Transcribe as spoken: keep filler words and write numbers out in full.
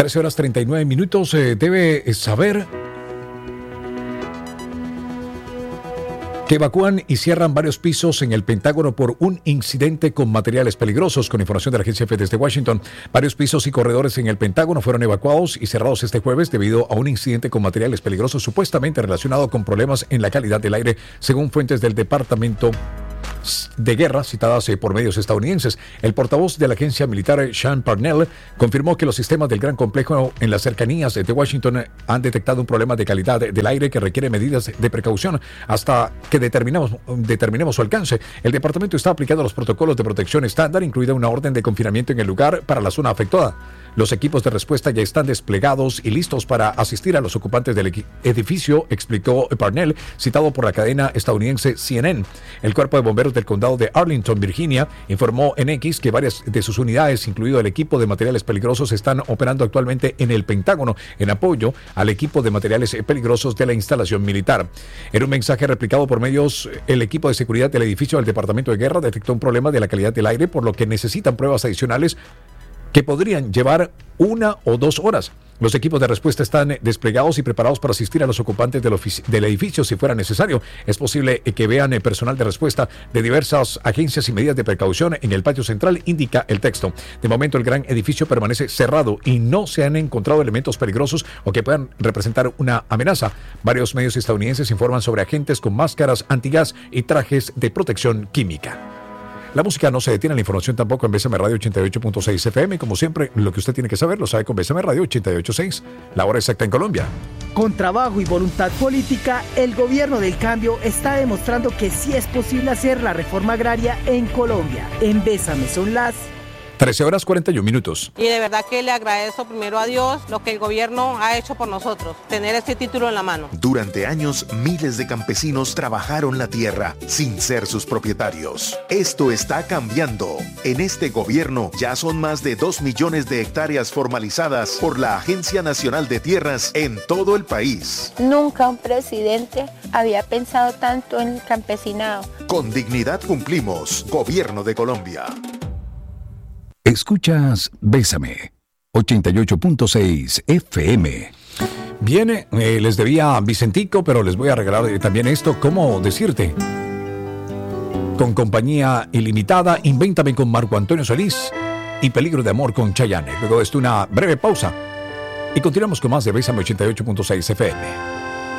trece horas treinta y nueve minutos. Eh, debe saber que evacúan y cierran varios pisos en el Pentágono por un incidente con materiales peligrosos. Con información de la agencia F desde Washington, varios pisos y corredores en el Pentágono fueron evacuados y cerrados este jueves debido a un incidente con materiales peligrosos supuestamente relacionado con problemas en la calidad del aire, según fuentes del Departamento de Guerra citadas por medios estadounidenses. El portavoz de la agencia militar, Sean Parnell, confirmó que los sistemas del Gran Complejo en las cercanías de Washington han detectado un problema de calidad del aire que requiere medidas de precaución hasta que determinemos, determinemos su alcance. El departamento está aplicando los protocolos de protección estándar, incluida una orden de confinamiento en el lugar para la zona afectada. Los equipos de respuesta ya están desplegados y listos para asistir a los ocupantes del edificio, explicó Parnell, citado por la cadena estadounidense C N N. El Cuerpo de Bomberos del Condado de Arlington, Virginia, informó en X que varias de sus unidades, incluido el equipo de materiales peligrosos, están operando actualmente en el Pentágono en apoyo al equipo de materiales peligrosos de la instalación militar. En un mensaje replicado por medios, el equipo de seguridad del edificio del Departamento de Guerra detectó un problema de la calidad del aire, por lo que necesitan pruebas adicionales que podrían llevar una o dos horas. Los equipos de respuesta están desplegados y preparados para asistir a los ocupantes del, del edificio si fuera necesario. Es posible que vean el personal de respuesta de diversas agencias y medidas de precaución en el patio central, indica el texto. De momento, el gran edificio permanece cerrado y no se han encontrado elementos peligrosos o que puedan representar una amenaza. Varios medios estadounidenses informan sobre agentes con máscaras antigas y trajes de protección química. La música no se detiene, la información tampoco en B S M Radio ochenta y ocho punto seis F M. Como siempre, lo que usted tiene que saber lo sabe con B S M Radio ochenta y ocho punto seis, la hora exacta en Colombia. Con trabajo y voluntad política, el gobierno del cambio está demostrando que sí es posible hacer la reforma agraria en Colombia. En Bésame son las trece horas cuarenta y un minutos. Y de verdad que le agradezco primero a Dios lo que el gobierno ha hecho por nosotros, tener este título en la mano. Durante años, miles de campesinos trabajaron la tierra sin ser sus propietarios. Esto está cambiando. En este gobierno ya son más de dos millones de hectáreas formalizadas por la Agencia Nacional de Tierras en todo el país. Nunca un presidente había pensado tanto en el campesinado. Con dignidad cumplimos. Gobierno de Colombia. Escuchas Bésame, ochenta y ocho punto seis F M. Bien, eh, les debía Vicentico, pero les voy a regalar eh, también esto. ¿Cómo decirte? Con compañía ilimitada, Invéntame con Marco Antonio Solís y Peligro de Amor con Chayanne. Luego de esto, una breve pausa y continuamos con más de Bésame ochenta y ocho punto seis F M.